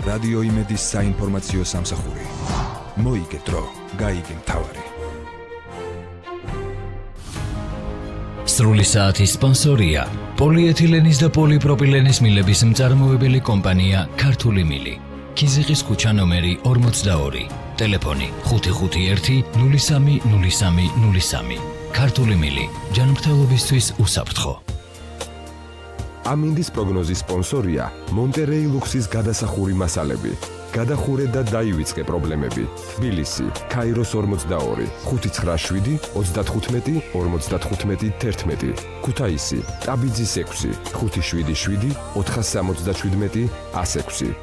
რადიო იმედის საინფორმაციო სამსახური. მოიგე დრო, გაიგე მთავარი. სრული საათის სპონსორია პოლიეთილენის და პოლიპროპილენის მილების მწარმოებელი კომპანია ქართული მილი. ქიზიყის ქუჩა ნომერი 42, ტელეფონი 551 030303. ქართული მილი, ჯანმრთელობისთვის უსაფრთხო. ამინდის პროგნოზის სპონსორია მონტერეი ლუქსის გადასახური მასალები. გადახურე და დაივიწყე პრობლემები. თბილისი, ქაიროს 42, 597 35 55 11. ქუთაისი, ტაბიძის 6, 577 477 106.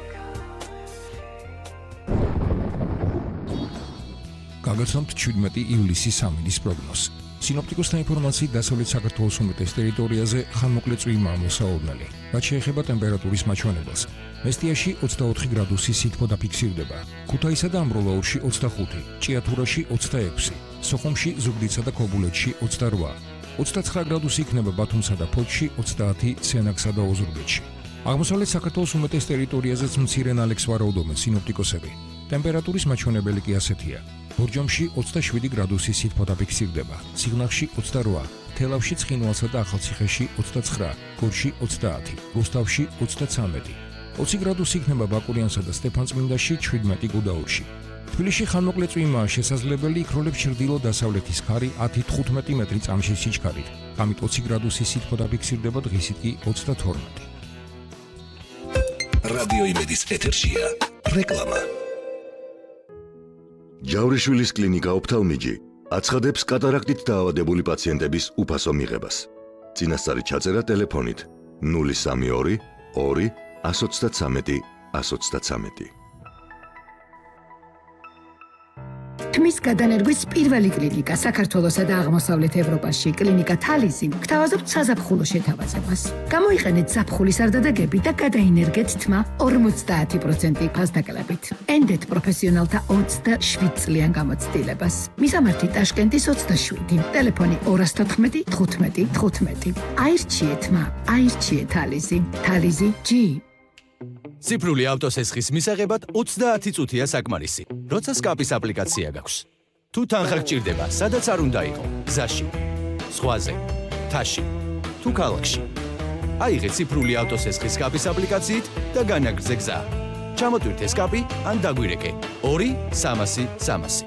გაგაცნობთ 17 ივლისის ამინდის პროგნოზს. სინოპტიკოსთა ინფორმაციით დასავლეთ საქართველოს უმეტეს ტერიტორიაზე ხანმოკლე წვიმაა მოსაუბნელი. რაც შეეხება ტემპერატურის მაჩვენებელს, მესტიაში 24 გრადუსი სითბო დაფიქსირდება, ქუთაისსა და ამბროლაურში 25, ჭიათურაში 26, სოხუმში, ზუგდიდსა და ქობულეთში 28, 29 გრადუსი იქნება ბათუმსა და ფოთში, 30 სენაკსა და ოზურგეთში. აღმოსავლეთ საქართველოს უმეტეს ტერიტორიაზეც მცირე ნალექს ვარაუდობენ სინოპტიკოსები. ტემპერატურის მაჩვენებელი კი ასეთია. ბორჯომში 27 გრადუსი სითბო დაფიქსირდება, სიღნაღში 28, თელავში, ცხინვალსა და ახალციხეში 29, გორში 30, რუსთავში 33, 20 გრადუსი იქნება ბაკურიანსა და სტეფანწმინდაში, 17 გუდაურში. თბილისში ხანმოკლე წვიმაა შესაძლებელი, იქროლებს ჩრდილო-დასავლეთის ქარი 10-15 მეტრი წამში სიჩქარით. ამით 20 გრადუსი სითბო დაფიქსირდება, დღისით კი 32. რადიო იმედის ეთერშია რეკლამა. ჯავრიშვილის კლინიკა ოფთალმიჯი აცხადებს კატარაქტით დაავადებული პაციენტების უფასო მიღებას. წინასწარი ჩაწერა ტელეფონით 032 2 133 133. თმის გადანერგვის პირველი კლინიკა საქართველოსა და აღმოსავლეთ ევროპაში, კლინიკა თალიზი, გთავაზობთ საზაფხულო შეთავაზებას. გამოიყენეთ ზაფხულის არდადეგები და გადაინერგეთ თმა 50% ფასდაკლებით. ენდეთ პროფესიონალთა 27 წლიან გამოცდილებას. მისამართი ტაშკენტის 27, ტელეფონი 214 15 15. აირჩიე თმა, აირჩიე თალიზი. თალიზი G. ციფრული ავტოსესხის მისაღებად 30 წუთია საკმარისი. როცა სკაპის აპლიკაცია გაქვს. თუ თანხა გჭირდება, სადაც არ უნდა იყო, გზაში, ზღვაზე, მთაში, თუ ქალაქში. აიღე ციფრული ავტოსესხის სკაპის აპლიკაციით და განაგრძე გზა. ჩამოტვირთე სკაპი ან დაგვირეკე 2 300 300.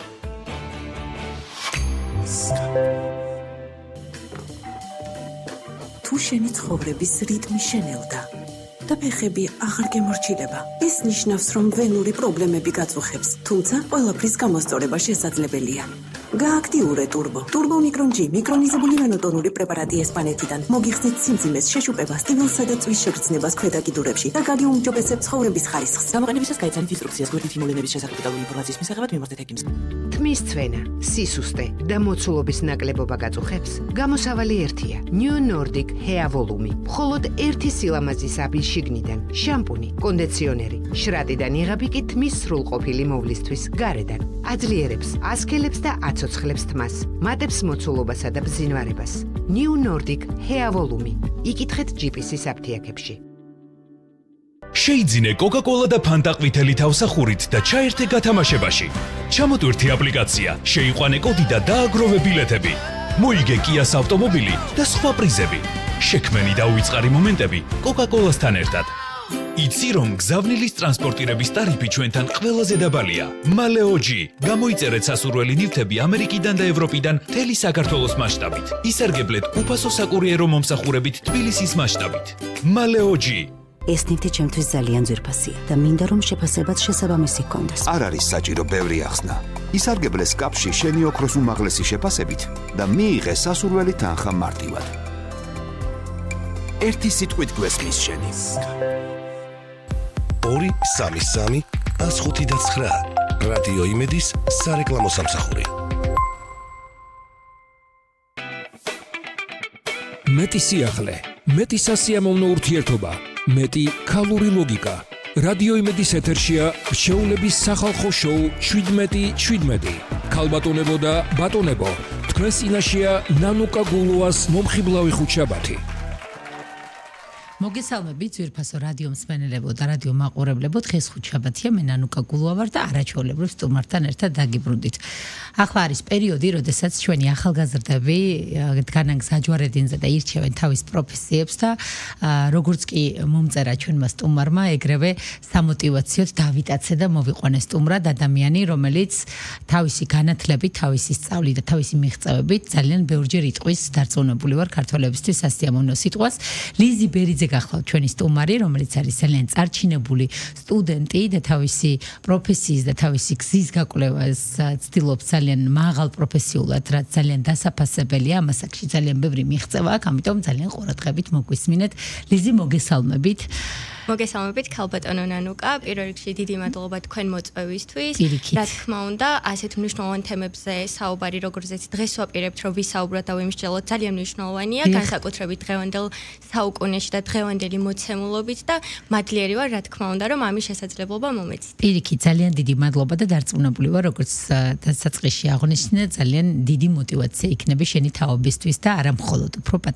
თუ შენი ცხოვრების რიტმი შენელდა და ფეხები აღარ გემორჩილება. ეს ნიშნავს, რომ ვენური პრობლემები გაწუხებს, თუმცა ყველაფრის გამოსწორება შესაძლებელია. გააქტიურე ტურბო. ტურბო მიკრონ G, მიკრონიზებული ვენოტონური პრეპარატი ესპანეთიდან. მოგიხსნით სიმძიმეს, შეშუპებას, ტივილსა და წვის შეგრძნებას ქვედა კიდურებში და გაგიუმჯობესებთ ცხოვრების ხარისხს. გამოყენებისას გაიცანით ინსტრუქციას გვერდით იმოვლენების შესახებ დეტალური ინფორმაციის მისაღებად მიმართეთ ჰეკიმს. თმის ცვენა, სისუსტე და მოცულობის ნაკლებობა გაწუხებს? გამოსავალი ერთია. New Nordic Hair Volume. მხოლოდ ერთი სილამაზის აბი შიგნიდან, შამპუნი, კონდიციონერი, შრატიდან იღები კი თმის სრულყოფილი მოვლისთვის გარედან. აძლიერებს, ასქელებს და აცოცხლებს თმას, მატებს მოცულობასა და ბზინვარებას. New Nordic Hair Volume. იკითხეთ GPS-ის აფთიაქებში. შეიძინე Coca-Cola და Fanta ყვითელი თავსახურით და ჩაერთე გათამაშებაში. ჩამოტვირთი აპლიკაცია, შეიყვანე კოდი და დააგროვე ბილეთები. მოიგე Kia-ს ავტომობილი და სხვა პრიზები. შექმენი და უიწყარი მომენტები Coca-Cola-სთან ერთად. იცი რომ გზავნილის ტრანსპორტირების ტარიფი ჩვენთან ყველაზე დაბალია. Maleo G. გამოიწერეთ სასურველი ნივთები ამერიკიდან და ევროპიდან მთელი საქართველოს მასშტაბით. ისარგებლეთ უფასო საკურიერო მომსახურებით თბილისის მასშტაბით. Maleo G. ეს ნივთი ჩემთვის ძალიან ძვირფასია და მინდა რომ შეფასებაც შესაბამისი ჰქონდეს. არ არის საჭირო ბევრი ახსნა. ისარგებლე სკაპში შენი ოქროს უმაღლესი შეფასებით და მიიღე სასურველი თანხა მარტივად. ერთი სიტყვით გვესმის შენი. 2 3 105 რადიო იმედის სარეკლამო სამსახური. მეტი სიახლე, მეტი სასიამოვნო ურთიერთობა, მეტი ქალური ლოგიკა. რადიო იმედის ეთერშია რჩეულების სახალხო შოუ 17 ქალბატონებო და ბატონებო, თქვენს წინაშეა ნანუკა გულუას მომხიბლავი ხუთშაბათი. მოგესალმებით ძვირფასო რადიო მსმენელებო და რადიო მაყურებლებო, დღეს ხუთშაბათია, მე ნანუკა გულუა ვარ და არაჩვეულებრივ სტუმართან ერთად დაგიბრუნდით. ახლა არის პერიოდი, როდესაც ჩვენი ახალგაზრდები დგანან საჯვარედინზე და ირჩევენ თავის პროფესიებს და როგორც კი მომწერა ჩვენმა სტუმარმა, ეგრევე სამოტივაციოდ დავიტაცე და მოვიყვანე სტუმრად ადამიანი, რომელიც თავისი განათლებით, თავისი სწავლით და თავისი მიღწევებით ძალიან ბევრჯერ იტყვის დარწმუნებული ვარ ქართველებისთვის სასიამოვნო სიტყვას. ლიზი ბერიძე გახლავთ ჩვენი სტუმარი, რომელიც არის ძალიან წარჩინებული სტუდენტი და თავისი პროფესიის და თავისი გზის გაკვლევას ცდილობს ძალიან მაღალ პროფესიულად, რაც ძალიან დასაფასებელია, ამ ასაკში ძალიან ბევრი მიღწევა აქვს, ამიტომ ძალიან ყურადღებით მოგვისმინეთ. ლიზი, მოგესალმებით. მოგესალმებით, ქალბატონო ნანუკა. პირველ რიგში დიდი მადლობა თქვენ მოწვევისთვის. რა თქმა უნდა, ასეთ მნიშვნელოვან თემებზე საუბარი, როგორზეც დღეს ვაპირებთ, რომ ვისაუბროთ და ვიმსჯელოთ, ძალიან მნიშვნელოვანია, განსაკუთრებით დღევანდელ საუკუნეში და დღევანდელი მოცემულობით და მადლიერი ვარ, რა თქმა უნდა, რომ ამის შესაძლებლობა მომეცით. პირიქით, ძალიან დიდი მადლობა და დარწმუნებული ვარ, როგორც დასაწყისში აღნიშნე, ძალიან დიდი мотиваცია იქნება შენი თაობისთვის და არა მხოლოდ უფრო